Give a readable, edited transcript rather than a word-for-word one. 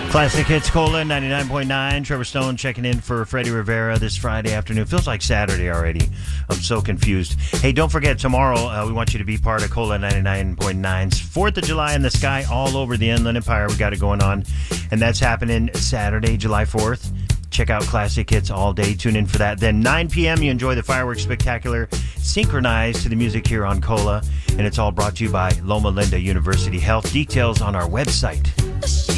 Classic Hits Cola 99.9. Trevor Stone checking in for Freddie Rivera this Friday afternoon. Feels like Saturday already. I'm so confused. Hey, don't forget, tomorrow we want you to be part of Cola 99.9's 4th of July in the sky all over the Inland Empire. We got it going on. And that's happening Saturday, July 4th. Check out Classic Hits all day. Tune in for that. Then 9 p.m. you enjoy the fireworks spectacular synchronized to the music here on Cola. And it's all brought to you by Loma Linda University Health. Details on our website.